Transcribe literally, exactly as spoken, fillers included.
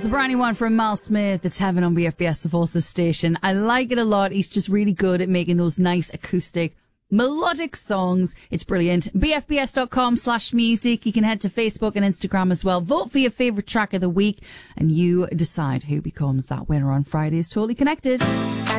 a brand new one from Mal Smith. It's Heaven on B F B S, the Forces station. I like it a lot. He's just really good at making those nice acoustic melodic songs. It's brilliant. B F B S dot com slash music. You can head to Facebook and Instagram as well. Vote for your favourite track of the week and you decide who becomes that winner on Friday's Totally Connected.